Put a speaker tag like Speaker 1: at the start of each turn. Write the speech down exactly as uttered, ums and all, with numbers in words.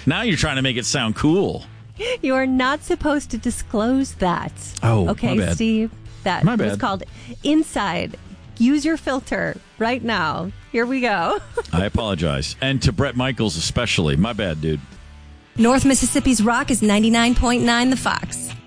Speaker 1: Now you're trying to make it sound cool.
Speaker 2: You are not supposed to disclose that.
Speaker 1: Oh,
Speaker 2: okay,
Speaker 1: my bad.
Speaker 2: Steve. That
Speaker 1: My
Speaker 2: was
Speaker 1: bad.
Speaker 2: called Inside. Use your filter right now. Here we go.
Speaker 1: I apologize. And to Brett Michaels especially. My bad, dude.
Speaker 3: North Mississippi's Rock is ninety-nine point nine The Fox.